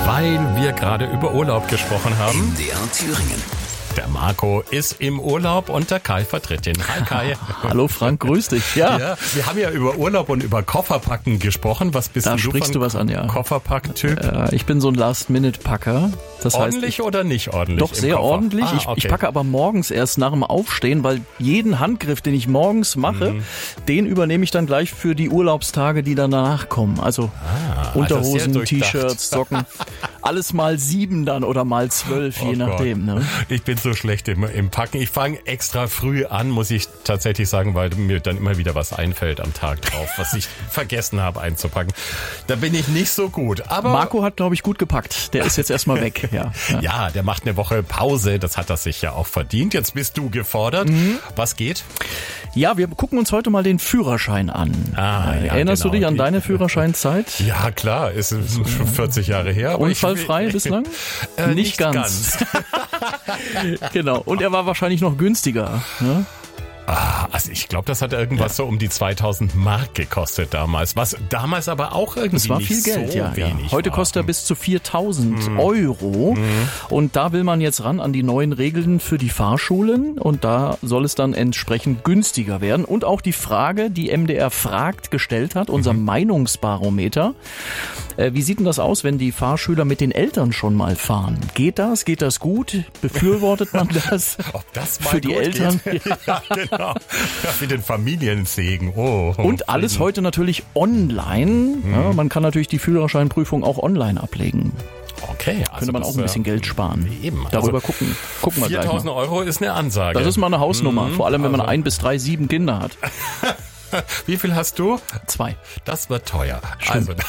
Weil wir gerade über Urlaub gesprochen haben. MDR Thüringen. Der Marco ist im Urlaub und der Kai vertritt ihn. Hi Kai. Hallo Frank, grüß dich. Ja, wir haben ja über Urlaub und über Kofferpacken gesprochen. Was bist da du sprichst von du was an, ja. Kofferpack-Typ? Ich bin so ein Last-Minute-Packer. Das Ordentlich heißt, oder nicht ordentlich? Doch, sehr Koffer? ordentlich. Okay. Ich packe aber morgens erst nach dem Aufstehen, weil jeden Handgriff, den ich morgens mache, den übernehme ich dann gleich für die Urlaubstage, die danach kommen. Also Unterhosen, sehr T-Shirts, Socken. Alles mal 7 dann oder mal 12, je nachdem. Ne? Ich bin so schlecht im Packen. Ich fange extra früh an, muss ich tatsächlich sagen, weil mir dann immer wieder was einfällt am Tag drauf, was ich vergessen habe einzupacken. Da bin ich nicht so gut. Aber Marco hat, glaube ich, gut gepackt. Der ist jetzt erstmal weg. Ja, der macht eine Woche Pause. Das hat er sich ja auch verdient. Jetzt bist du gefordert. Was geht? Ja, wir gucken uns heute mal den Führerschein an. Erinnerst du dich an deine Führerscheinzeit? Ja, klar. Ist schon 40 Jahre her. Aber Unfallfrei bislang? Nicht ganz. Genau. Und er war wahrscheinlich noch günstiger. Ne? Also ich glaube, das hat irgendwas so um die 2000 Mark gekostet damals. Was damals aber auch irgendwie das war nicht viel Geld, so wenig Heute war. kostet er bis zu 4.000 Euro. Und da will man jetzt ran an die neuen Regeln für die Fahrschulen. Und da soll es dann entsprechend günstiger werden. Und auch die Frage, die MDR fragt, gestellt hat, unser Meinungsbarometer. Wie sieht denn das aus, wenn die Fahrschüler mit den Eltern schon mal fahren? Geht das? Geht das gut? Befürwortet man das? Ob das mal für die gut Eltern? Geht? Ja, genau. Ja, für den Familiensegen. Und alles heute natürlich online. Ja, man kann natürlich die Führerscheinprüfung auch online ablegen. Okay, also könnte man auch ein bisschen Geld sparen. Eben. Darüber gucken wir gleich mal. 4.000 Euro ist eine Ansage. Das ist mal eine Hausnummer, vor allem wenn man 1 bis 3, 7 Kinder hat. Wie viel hast du? 2. Das wird teuer. Stimmt. Also,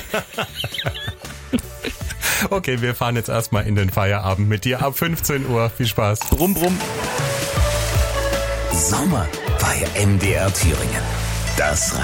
okay, wir fahren jetzt erstmal in den Feierabend mit dir ab 15 Uhr. Viel Spaß. Brumm, brumm. Sommer bei MDR Thüringen. Das